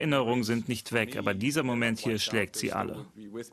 Erinnerungen sind nicht weg, aber dieser Moment hier schlägt sie alle.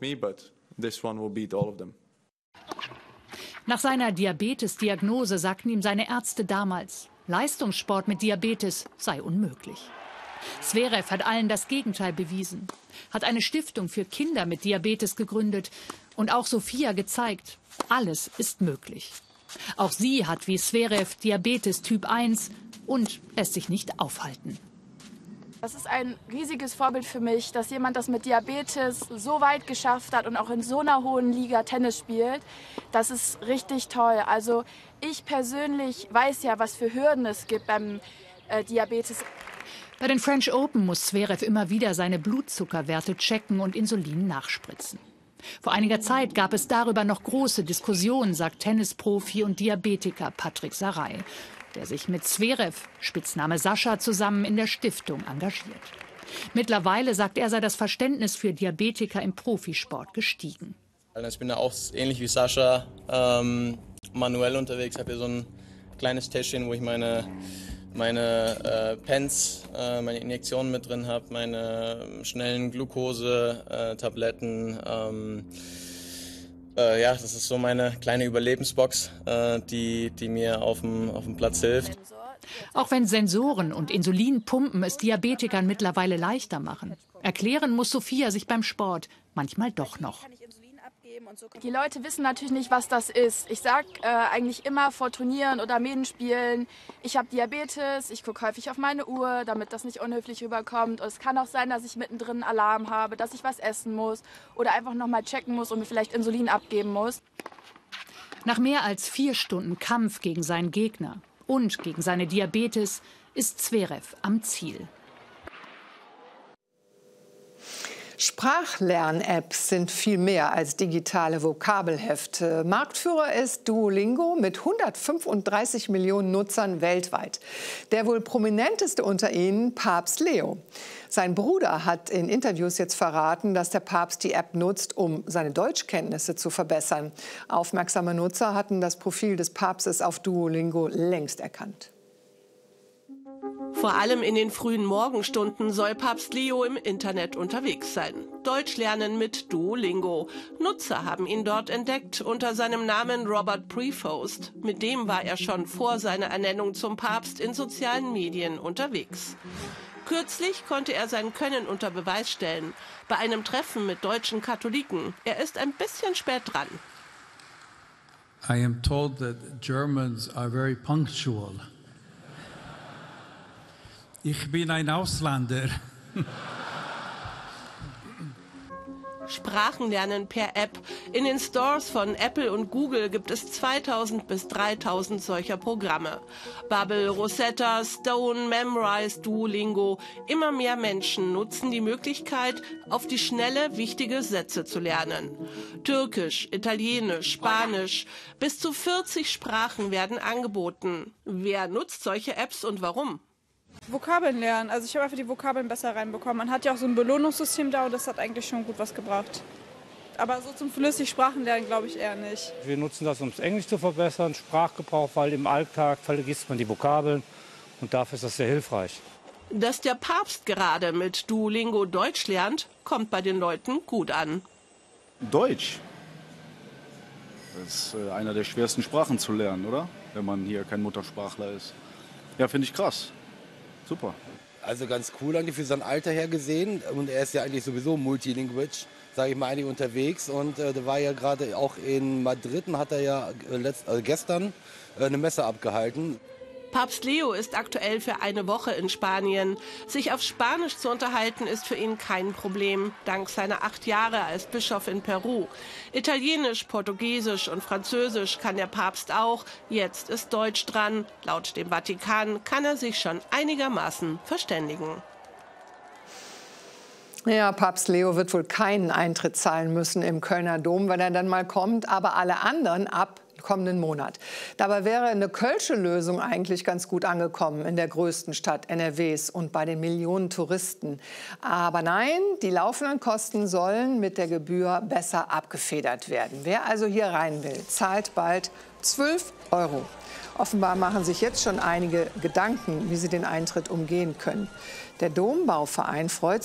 Nach seiner Diabetes-Diagnose sagten ihm seine Ärzte damals, Leistungssport mit Diabetes sei unmöglich. Zverev hat allen das Gegenteil bewiesen, hat eine Stiftung für Kinder mit Diabetes gegründet und auch Sophia gezeigt, alles ist möglich. Auch sie hat wie Zverev Diabetes Typ 1 und lässt sich nicht aufhalten. Das ist ein riesiges Vorbild für mich, dass jemand das mit Diabetes so weit geschafft hat und auch in so einer hohen Liga Tennis spielt. Das ist richtig toll. Also ich persönlich weiß ja, was für Hürden es gibt beim Diabetes. Bei den French Open muss Zverev immer wieder seine Blutzuckerwerte checken und Insulin nachspritzen. Vor einiger Zeit gab es darüber noch große Diskussionen, sagt Tennisprofi und Diabetiker Patrick Saray, der sich mit Zverev, Spitzname Sascha, zusammen in der Stiftung engagiert. Mittlerweile, sagt er, sei das Verständnis für Diabetiker im Profisport gestiegen. Ich bin da auch ähnlich wie Sascha manuell unterwegs. Ich habe hier so ein kleines Täschchen, wo ich meine Pens, meine Injektionen mit drin habe, meine schnellen Glucose-Tabletten. Ja, das ist so meine kleine Überlebensbox, die mir auf dem Platz hilft. Auch wenn Sensoren und Insulinpumpen es Diabetikern mittlerweile leichter machen, erklären muss Sophia sich beim Sport manchmal doch noch. Die Leute wissen natürlich nicht, was das ist. Ich sage eigentlich immer vor Turnieren oder Medenspielen, ich habe Diabetes, ich gucke häufig auf meine Uhr, damit das nicht unhöflich rüberkommt. Und es kann auch sein, dass ich mittendrin einen Alarm habe, dass ich was essen muss oder einfach noch mal checken muss und mir vielleicht Insulin abgeben muss. Nach mehr als 4 Stunden Kampf gegen seinen Gegner und gegen seine Diabetes ist Zverev am Ziel. Sprachlern-Apps sind viel mehr als digitale Vokabelhefte. Marktführer ist Duolingo mit 135 Millionen Nutzern weltweit. Der wohl prominenteste unter ihnen, Papst Leo. Sein Bruder hat in Interviews jetzt verraten, dass der Papst die App nutzt, um seine Deutschkenntnisse zu verbessern. Aufmerksame Nutzer hatten das Profil des Papstes auf Duolingo längst erkannt. Vor allem in den frühen Morgenstunden soll Papst Leo im Internet unterwegs sein. Deutsch lernen mit Duolingo. Nutzer haben ihn dort entdeckt unter seinem Namen Robert Prevost. Mit dem war er schon vor seiner Ernennung zum Papst in sozialen Medien unterwegs. Kürzlich konnte er sein Können unter Beweis stellen. Bei einem Treffen mit deutschen Katholiken. Er ist ein bisschen spät dran. I am told that Germans are very punctual. Ich bin ein Ausländer. Sprachenlernen per App. In den Stores von Apple und Google gibt es 2000 bis 3000 solcher Programme. Babbel, Rosetta, Stone, Memrise, Duolingo. Immer mehr Menschen nutzen die Möglichkeit, auf die Schnelle wichtige Sätze zu lernen. Türkisch, Italienisch, Spanisch. Bis zu 40 Sprachen werden angeboten. Wer nutzt solche Apps und warum? Vokabeln lernen. Also ich habe einfach die Vokabeln besser reinbekommen. Man hat ja auch so ein Belohnungssystem da und das hat eigentlich schon gut was gebracht. Aber so zum flüssig Sprachen lernen glaube ich eher nicht. Wir nutzen das, um das Englisch zu verbessern, Sprachgebrauch, weil im Alltag vergisst man die Vokabeln und dafür ist das sehr hilfreich. Dass der Papst gerade mit Duolingo Deutsch lernt, kommt bei den Leuten gut an. Deutsch? Das ist einer der schwersten Sprachen zu lernen, oder? Wenn man hier kein Muttersprachler ist. Ja, finde ich krass. Super. Also ganz cool eigentlich für sein Alter her gesehen. Und er ist ja eigentlich sowieso multilinguisch, sage ich mal, eigentlich unterwegs. Und der war ja gerade auch in Madrid und hat er ja gestern eine Messe abgehalten. Papst Leo ist aktuell für eine Woche in Spanien. Sich auf Spanisch zu unterhalten, ist für ihn kein Problem, dank seiner 8 Jahre als Bischof in Peru. Italienisch, Portugiesisch und Französisch kann der Papst auch. Jetzt ist Deutsch dran. Laut dem Vatikan kann er sich schon einigermaßen verständigen. Ja, Papst Leo wird wohl keinen Eintritt zahlen müssen im Kölner Dom, wenn er dann mal kommt, aber alle anderen ab kommenden Monat. Dabei wäre eine kölsche Lösung eigentlich ganz gut angekommen in der größten Stadt NRWs und bei den Millionen Touristen. Aber nein, die laufenden Kosten sollen mit der Gebühr besser abgefedert werden. Wer also hier rein will, zahlt bald 12 €. Offenbar machen sich jetzt schon einige Gedanken, wie sie den Eintritt umgehen können. Der Dombauverein freut sich